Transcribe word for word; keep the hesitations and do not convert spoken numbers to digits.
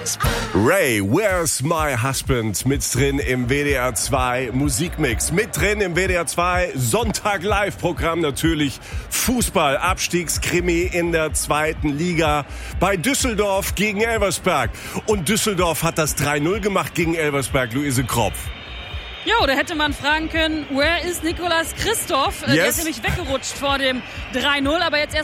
Ray, Where's My Husband? Mit drin im W D R zwei Musikmix. Mit drin im W D R zwei Sonntag-Live-Programm natürlich Fußball, Abstiegskrimi in der zweiten Liga bei Düsseldorf gegen Elversberg. Und Düsseldorf hat das drei null gemacht gegen Elversberg, Luise Kropf. Jo, da hätte man fragen können, where is Nicolas Christoph? Yes. Der ist nämlich weggerutscht vor dem drei null, aber jetzt erst